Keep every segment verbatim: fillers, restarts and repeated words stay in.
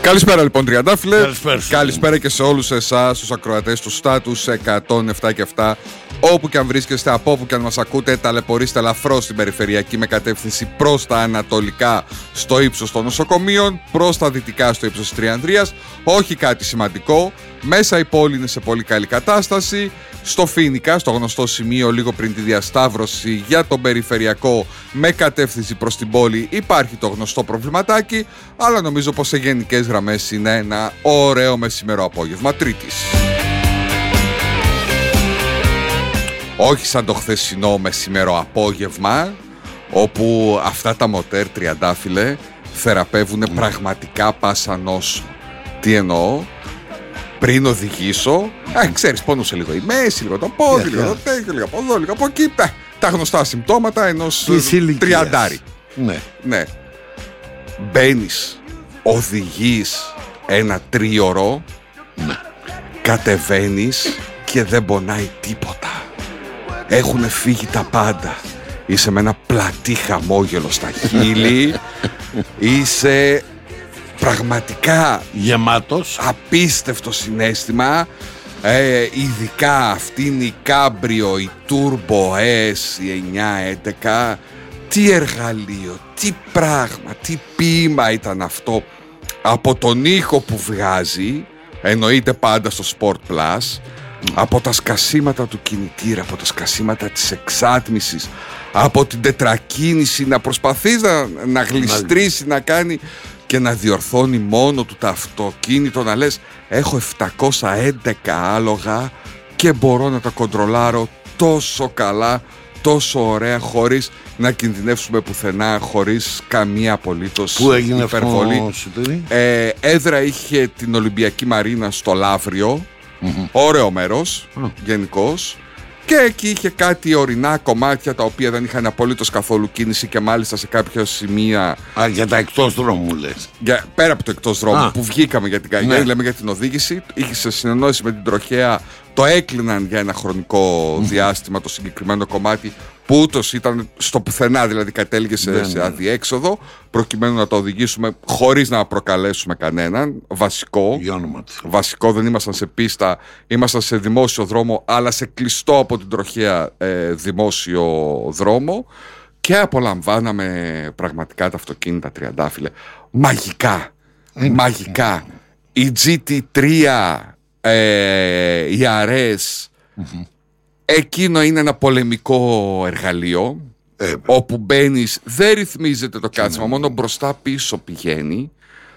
Καλησπέρα λοιπόν τριαντάφυλλε. Καλησπέρα, Καλησπέρα και σε όλους εσάς τους ακροατές του Στάτους εκατόν επτά και επτά. Όπου και αν βρίσκεστε, από όπου και αν μας ακούτε, ταλαιπωρήστε ελαφρώς στην περιφερειακή με κατεύθυνση προς τα ανατολικά στο ύψος των νοσοκομείων, προς τα δυτικά στο ύψος της Τριανδρίας. Όχι κάτι σημαντικό. Μέσα η πόλη είναι σε πολύ καλή κατάσταση. Στο Φοίνικα, στο γνωστό σημείο λίγο πριν τη διασταύρωση για τον περιφερειακό με κατεύθυνση προς την πόλη, υπάρχει το γνωστό προβληματάκι, αλλά νομίζω πως σε γενικές γραμμές είναι ένα ωραίο μεσημερό απόγευμα Τρίτης. Όχι σαν το χθεσινό μεσημερό απόγευμα, όπου αυτά τα μοτέρ τριαντάφυλλε θεραπεύουν mm. πραγματικά πάσα νόσο. Τι εννοώ? Πριν οδηγήσω, ε, ξέρεις, πόνουσε λίγο η μέση, λίγο το πόδι, yeah, λίγο yeah. το τέτοιο, λίγο από εδώ, λίγο από εκεί. Τα, τα γνωστά συμπτώματα ενός τριαντάρι. Ναι. ναι. Μπαίνεις, οδηγείς ένα τρίωρο, ναι. κατεβαίνεις και δεν πονάει τίποτα. Έχουνε φύγει τα πάντα. Είσαι με ένα πλατή χαμόγελο στα χείλη. Είσαι πραγματικά γεμάτος. Απίστευτο συναίσθημα. ε, Ειδικά αυτή είναι η Cabrio, η Turbo S, η εννιά έντεκα. Τι εργαλείο, τι πράγμα, τι ποίημα ήταν αυτό. Από τον ήχο που βγάζει, εννοείται πάντα στο Sport Plus, από τα σκασίματα του κινητήρα, από τα σκασίματα της εξάτμισης, από την τετρακίνηση να προσπαθείς να, να γλιστρήσει, να κάνει και να διορθώνει μόνο του το αυτοκίνητο, να λες έχω επτακόσια έντεκα άλογα και μπορώ να τα κοντρολάρω τόσο καλά, τόσο ωραία, χωρίς να κινδυνεύσουμε πουθενά, χωρίς καμία απολύτως Πού έγινε υπερβολή. Αυτό, ε, έδρα είχε την Ολυμπιακή Μαρίνα στο Λαύριο. Mm-hmm. Ωραίο μέρος, mm. γενικώς. Και εκεί είχε κάτι ορεινά κομμάτια τα οποία δεν είχαν απολύτως καθόλου κίνηση και μάλιστα σε κάποια σημεία. Α, για τα εκτός δρόμου λες? Για, πέρα από το εκτός δρόμου ah. που βγήκαμε για την καγιά, ναι. λέμε για την οδήγηση. Είχε σε συνεννόηση με την τροχέα, το έκλειναν για ένα χρονικό mm. διάστημα το συγκεκριμένο κομμάτι, που ούτως ήταν στο πουθενά, δηλαδή κατέληγε σε, σε αδιέξοδο, προκειμένου να το οδηγήσουμε χωρίς να προκαλέσουμε κανέναν. Βασικό, βασικό, δεν ήμασταν σε πίστα, ήμασταν σε δημόσιο δρόμο, αλλά σε κλειστό από την τροχέα ε, δημόσιο δρόμο, και απολαμβάναμε πραγματικά τα αυτοκίνητα τριαντάφυλλε. Μαγικά, είναι. μαγικά. Η τζι τι τρία, ε, η αρ ες, mm-hmm. εκείνο είναι ένα πολεμικό εργαλείο, ε, όπου μπαίνεις, δεν ρυθμίζεται το κάθισμα, ναι. μόνο μπροστά πίσω πηγαίνει,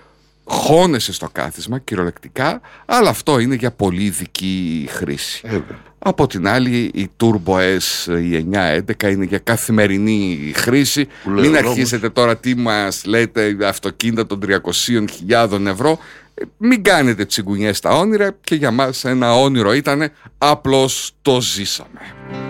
χώνεσαι στο κάθισμα κυριολεκτικά, αλλά αυτό είναι για πολύ ειδική χρήση. Ε, Από την άλλη η Turbo S, η εννιά έντεκα, είναι για καθημερινή χρήση. Μην αρχίσετε τώρα τι μας λέτε αυτοκίνητα των τριακόσιες χιλιάδες ευρώ. Μην κάνετε τσιγκουνιές στα όνειρα, και για μας ένα όνειρο ήτανε, απλώς το ζήσαμε.